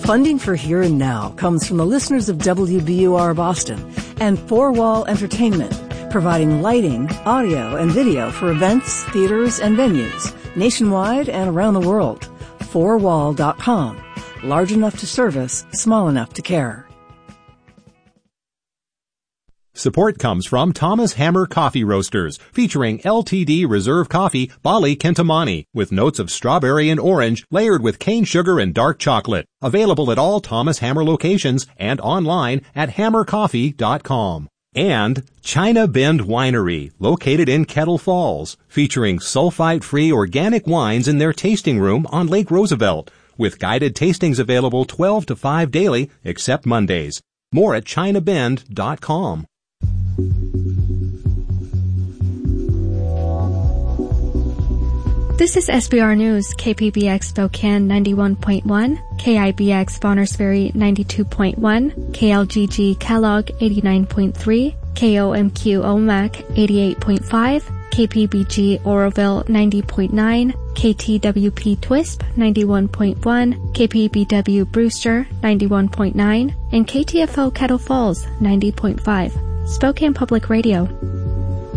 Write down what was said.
Funding for Here and Now comes from the listeners of WBUR Boston and Four Wall Entertainment, providing lighting, audio, and video for events, theaters, and venues nationwide and around the world. Fourwall.com. Large enough to service, small enough to care. Support comes from Thomas Hammer Coffee Roasters, featuring LTD Reserve Coffee Bali Kentamani, with notes of strawberry and orange, layered with cane sugar and dark chocolate. Available at all Thomas Hammer locations and online at hammercoffee.com. And China Bend Winery, located in Kettle Falls, featuring sulfite-free organic wines in their tasting room on Lake Roosevelt, with guided tastings available 12 to 5 daily, except Mondays. More at chinabend.com. This is SBR News, KPBX Spokane 91.1, KIBX Bonners Ferry 92.1, KLGG Kellogg 89.3, KOMQ Omak 88.5, KPBG Oroville 90.9, KTWP Twisp 91.1, KPBW Brewster 91.9, and KTFO Kettle Falls 90.5. Spokane Public Radio.